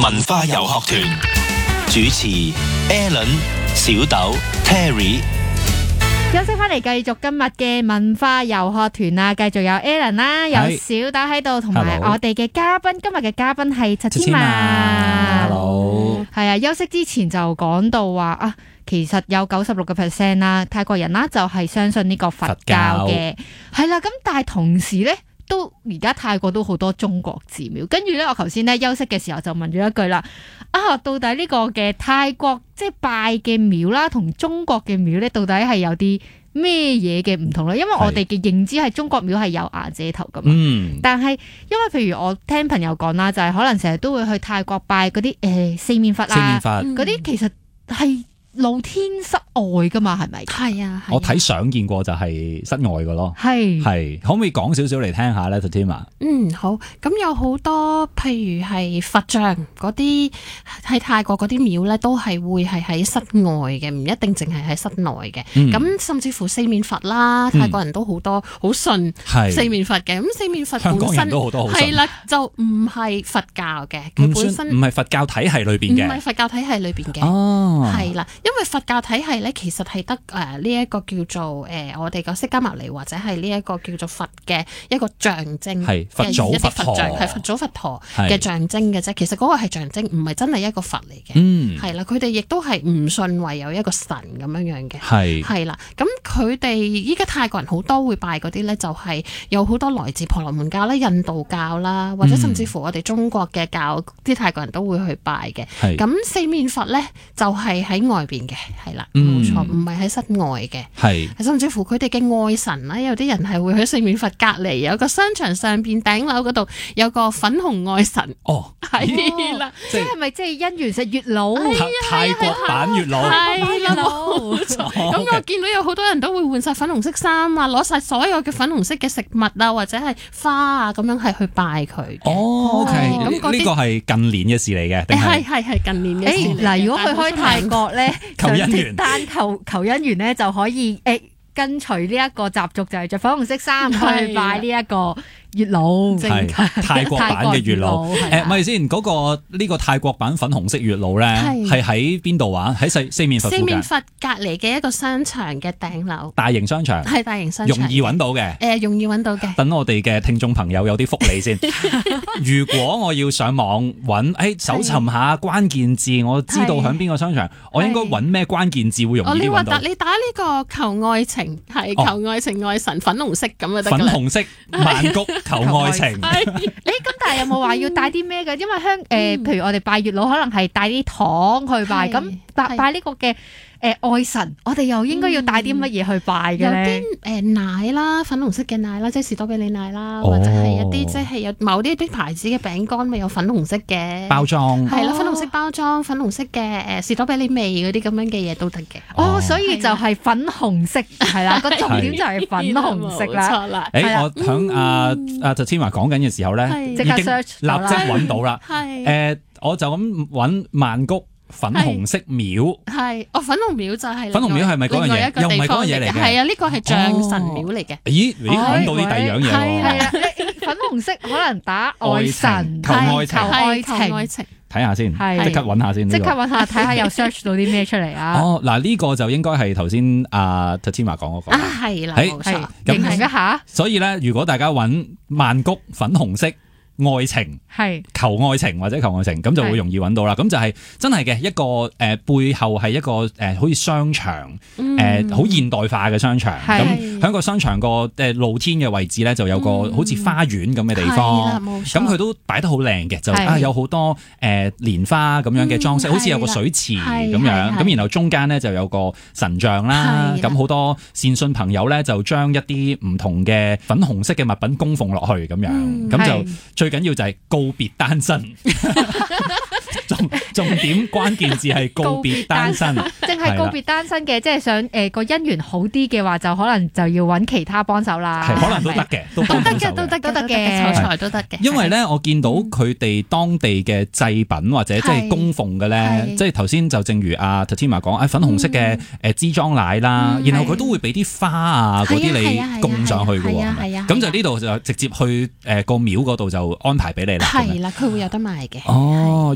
文化遊學團主持 Alan、小豆、Terry。 休息翻嚟，繼續今日嘅文化遊學團啊！繼續有 Alan 啦，有小豆喺度，同埋我哋嘅嘉賓。今日嘅嘉賓係Tatima。 Hello。 係啊，休息之前就講到話啊，其實有96%啦，泰國人啦就係相信呢個佛教嘅，係啦。咁但係同時咧，都而家泰國都好多中國寺廟。跟住咧，我頭先咧休息嘅時候就問咗一句啦，啊，到底呢個嘅泰國即係拜嘅廟啦，同中國嘅廟咧，到底係有啲咩嘢嘅唔同咧？因為我哋嘅認知係中國廟係有瓦遮頭噶嘛，但係因為譬如我聽朋友講啦，就係可能成日都會去泰國拜嗰啲四面佛啊，嗰啲其實係露天室外噶嘛，係咪？係啊， 我睇相見過就係室外噶咯。係，可唔可以講少少嚟聽下咧 Tatima？ 好。咁有好多譬如係佛像嗰啲喺泰國嗰啲廟咧，都係會係喺室外嘅，唔一定淨係喺室內嘅。咁甚至乎四面佛啦，泰國人都好多好信四面佛嘅。咁四面佛本身都好多好信， 係啦，就唔係佛教嘅，佢本身唔係佛教體系裏邊嘅， 唔係佛教體系裏邊嘅。係啦。因為佛教體系咧，其實係得呢一個叫做我哋個釋迦牟尼或者係呢一個叫做佛嘅一個象徵， 係佛祖佛陀， 係佛祖佛陀嘅象徵嘅啫。其實嗰個係象徵，唔係真係一個佛嚟嘅。係啦，佢哋亦都係唔信為有一個神咁樣樣嘅。係啦，咁佢哋依家泰國人好多會拜嗰啲咧，就係有好多來自婆羅門教啦、印度教啦，或者甚至乎我哋中國嘅教，啲泰國人都會去拜嘅。咁四面佛咧就係喺外邊嘅，係啦，冇錯，唔係喺室外嘅，係甚至乎佢哋嘅愛神啦，有啲人係會喺四面佛隔離有個商場上邊頂樓嗰度有個粉紅愛神，係啦， 即係咪即係姻緣石月老？ 泰國版月老， 係啦，冇錯。咁我見到有好多人都會換晒粉紅色衫啊，攞晒所有嘅粉紅色嘅食物啊，或者係花啊，咁樣係去拜佢。 OK，咁呢個係近年嘅事嚟嘅， 係近年嘅事。 嗱，如果去開泰國咧， 求姻緣， 單求姻緣咧就可以跟隨呢一個習俗，就係着粉紅色衫去拜呢一個月老， 係泰國版嘅月老。咪先嗰個呢個泰國版粉紅色月老咧，係喺邊度啊？喺四面佛附近。四面佛隔離嘅一個商場嘅頂樓。 大型商場。 係大型商場。 容易揾到嘅。 容易揾到嘅。 等我哋嘅聽眾朋友有啲福利先。如果我要上網揾，搜尋下關鍵字，我知道喺邊個商場，我應該揾咩關鍵字會容易啲揾到？ 你打呢個求愛情，係求愛情愛神粉紅色咁就得㗎啦。 粉紅色曼谷。求愛情， 咁但係有冇話要帶啲咩嘅？因為譬如我哋拜月老，可能係帶啲糖去拜，咁拜呢個嘅愛神，我哋又應該要帶啲乜嘢去拜嘅咧？ 有啲奶啦，粉紅色嘅奶啦，即係士多啤梨奶啦，或者係一啲即係有某啲牌子嘅餅乾，咪有粉紅色嘅包裝， 係啦，粉紅色包裝，粉紅色嘅士多啤梨味嗰啲咁樣嘅嘢都得嘅。 所以就係粉紅色係啦，個重點就係粉紅色啦。 錯啦。 我響阿Tatima講緊嘅時候咧， 即刻 search 立即揾到啦。我就咁揾曼谷粉紅色廟， 粉紅廟就係粉紅廟係咪嗰樣嘢？又唔係嗰樣嘢嚟嘅？ 係啊，呢個係象神廟嚟嘅。 咦？你揾到啲第二樣嘢喎？ 係啊，粉紅色可能打愛神， 求愛情。 睇下先，即刻揾下先。 即刻揾下，睇下又 search 到啲咩出嚟啊？ 嗱，呢個就應該係頭先阿 Tatima 講嗰個。 係啦，冇錯。 認同一下。 所以咧，如果大家揾曼谷粉紅色愛情求愛情或者求愛情，咁就會容易揾到啦。咁就係真係嘅一個背後係一個好似商場好現代化嘅商場。咁喺個商場個露天嘅位置咧，就有個好似花園咁嘅地方。咁佢都擺得好靚嘅，就有好多蓮花咁樣嘅裝飾，好似有個水池咁樣。咁然後中間咧就有個神像啦。咁好多善信朋友咧就將一啲唔同嘅粉紅色嘅物品供奉落去咁樣。咁就最緊要就係告別單身，重點關鍵字係告別單身， 淨係告別單身嘅，即係想個姻緣好啲嘅話，就可能就要揾其他幫手啦。 可能都得嘅，都得嘅，求財都得嘅。 因為咧，我見到佢哋當地嘅祭品或者即係供奉嘅咧，即係頭先就正如阿 Tatima 講，粉紅色嘅支裝奶啦，然後佢都會俾啲花啊嗰啲你供上去嘅喎。咁就呢度就直接去個廟嗰度就安排俾你啦。 係啦，佢會有得賣嘅。 有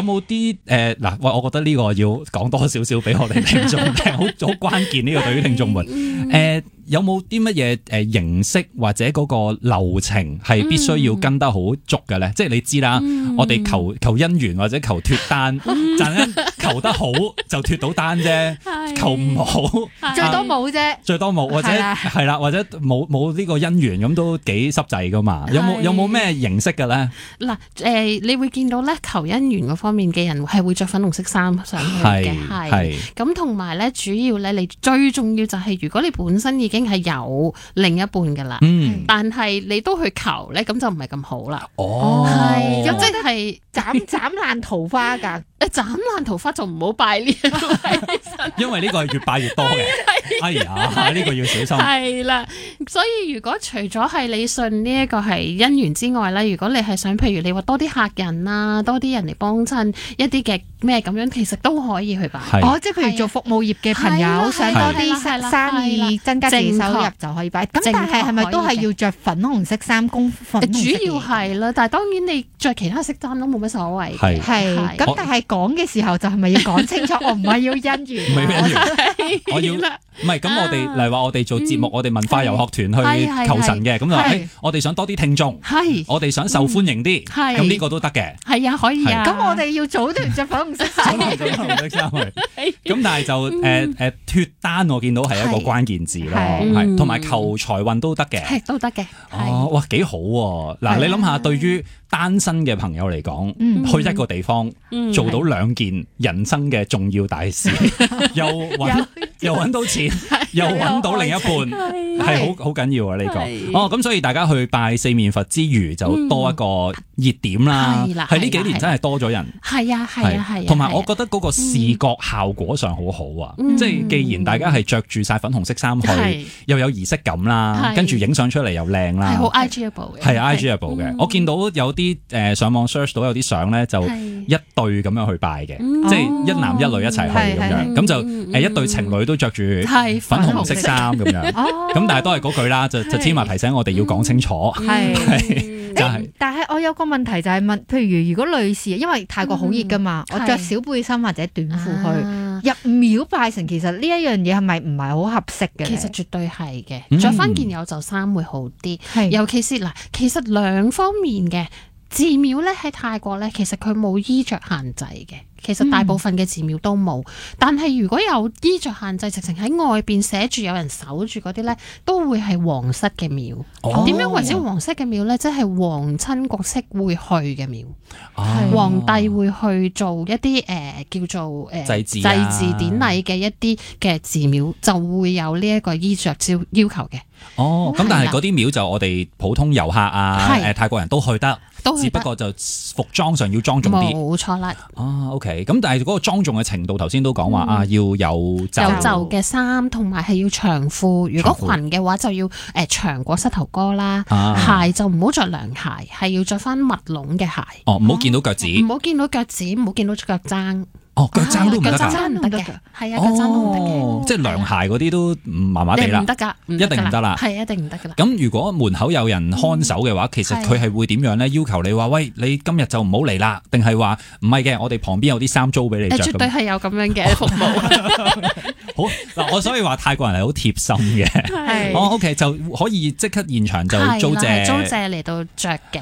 冇啲嗱？我覺得呢個要講多少少俾我哋聽眾聽，好關鍵呢個對於聽眾們有冇啲乜嘢形式或者嗰個流程係必須要跟得好足嘅咧？即係你知啦，我哋求姻緣或者求脫單，求得好就脫到單啫，求唔好最多冇啫， 最多冇或者係啦，或者冇呢個姻緣咁都幾濕滯噶嘛？有冇咩形式嘅咧？ 嗱你會見到咧求姻緣嗰方面嘅人係會着粉紅色衫上去嘅，係咁同埋咧主要咧你最重要就係如果你本身已經係有另一半噶啦，但係你都去求咧，咁就唔係咁好啦。係咁即係斬爛桃花噶， 斬爛桃花就唔好拜呢一個因為呢個係越拜越多嘅。哎呀，呢個要小心。係啦，所以如果除咗係你信呢一個係姻緣之外咧，如果你係想譬如你話多啲客人啊，多啲人嚟幫襯一啲嘅咩咁樣，其實都可以去拜。 即係譬如做服務業嘅朋友想多啲生意增加自己收入就可以拜。咁但係咪都係要着粉紅色衫供粉紅色？ 主要係啦，但係當然你着其他色衫都冇乜所謂。係咁，但係講嘅時候就係咪要講清楚？我唔係要姻緣， 唔係姻緣，我要唔係咁。我哋例如話我哋做節目，我哋文化遊學團去求神嘅，咁就話我哋想多啲聽眾，我哋想受歡迎啲，咁呢個都得嘅。 係啊，可以啊。 咁我哋要早段着粉紅色衫， 咁但係就脫單，我見到係一個關鍵字咯，係同埋求財運都得嘅， 係都得嘅。 哇，幾好喎！嗱，你諗下，對於單身嘅朋友嚟講，去一個地方做到兩件人生嘅重要大事，又揾到錢，又揾到另一半，係好緊要啊！呢個咁所以大家去拜四面佛之餘，就多一個熱點啦。係呢幾年真係多咗人， 係啊， 同埋我覺得嗰個視覺效果上好好啊！即係既然大家係着住晒粉紅色衫去，又有儀式感啦，跟住影相出嚟又靚啦， 係好 IGable 嘅， 係 IGable 嘅。我見到有啲上網 search 到有啲相咧，就一對咁樣去拜嘅，即係一男一女一齊去咁樣，咁就一對情侶都着住粉紅色衫咁樣，咁但係都係嗰句啦，就天馬提醒我哋要講清楚， 但係我有個問題就係問，譬如如果女士，因為泰國好熱噶嘛，我着小背心或者短褲去入廟拜神，其實呢一樣嘢係咪唔係好合適嘅？ 其實絕對係嘅，着翻件有袖衫會好啲，尤其是嗱，其實兩方面嘅。寺廟咧喺泰國咧，其實佢冇衣着限制嘅。其實大部分嘅寺廟都冇，但係如果有衣着限制，直情喺外邊寫住有人守住嗰啲咧，都會係皇室嘅廟。點樣為之皇室嘅廟咧？即係皇親國戚會去嘅廟，皇帝會去做一啲叫做祭祀典禮嘅一啲嘅寺廟，就會有呢一個衣着要求嘅。 咁但係嗰啲廟就我哋普通遊客啊，泰國人都去得。只不過就服裝上要莊重啲， 冇錯啦。 OK，咁但係嗰個莊重嘅程度，頭先都講話要有袖嘅衫，同埋係要長褲。如果裙嘅話，就要長過膝頭哥啦。鞋就唔好着涼鞋，係要着翻襪窿嘅鞋。 唔好見到腳趾， 唔好見到腳趾，唔好見到腳踭。 腳踭都唔得㗎， 腳踭唔得嘅，係啊，腳踭都唔得嘅， 即係涼鞋嗰啲都麻麻地啦， 唔得㗎， 一定唔得啦， 係一定唔得㗎啦。 咁如果門口有人看守嘅話，其實佢係會點樣咧？要求你話喂，你今日就唔好嚟啦，定係話唔係嘅？我哋旁邊有啲衫租俾你着。 絕對係有咁樣嘅服務。 好嗱，我所以話泰國人係好貼心嘅。OK 就可以即刻現場就租借嚟到着嘅。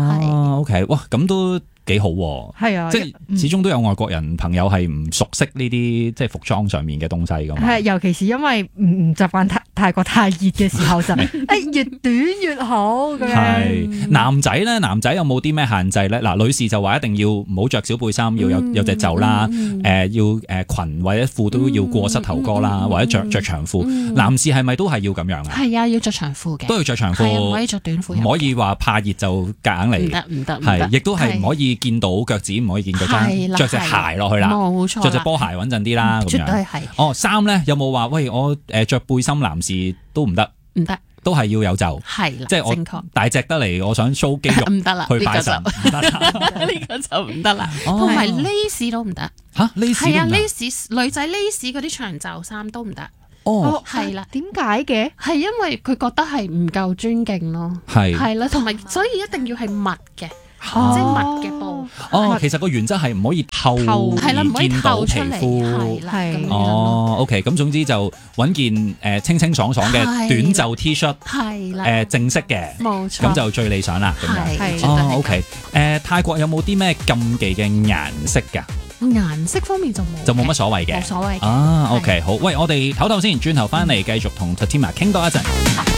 OK， 哇，咁都幾好喎， 係啊， 即係始終都有外國人朋友係唔熟悉呢啲即係服裝上面嘅東西㗎嘛。 係，尤其是因為唔習慣泰國太熱嘅時候就越短越好咁樣。係男仔咧，男仔有冇啲咩限制咧？嗱，女士就話一定要唔好着小背心，要有隻袖啦，要裙或者褲都要過膝頭哥啦，或者着長褲。男士係咪都係要咁樣啊？ 係啊，要着長褲嘅， 都要着長褲， 唔可以着短褲， 唔可以話怕熱就夾硬嚟， 唔得， 係，亦都係唔可以見到腳趾，唔可以見腳踭，着隻鞋落去啦， 冇錯， 着隻波鞋穩陣啲啦，咁樣。 絕對係。 衫咧有冇話喂我着背心男士都唔得？ 唔得， 都係要有袖。 係啦， 即係我大隻得嚟，我想 show 肌肉， 唔得啦， 去拜神，唔得啦， 呢個就唔得啦。同埋 lace 都唔得。 嚇，lace 係啊 ，lace 女仔 lace 嗰啲長袖衫都唔得。係啦， 點解嘅？ 係因為佢覺得係唔夠尊敬咯。係啦，同埋所以一定要係密嘅。 即係密嘅布。 其實個原則係唔可以透而見到皮膚。 係 OK， 咁總之就揾件清清爽爽嘅短袖 T 恤， 係啦， 正式嘅， 冇錯， 咁就最理想啦。 係 OK， 泰國有冇啲咩禁忌嘅顏色㗎？ 顏色方面就冇乜所謂嘅， 冇所謂嘅。 OK， 好，喂，我哋唞唞先，轉頭翻嚟繼續同 Tatima 傾多一陣。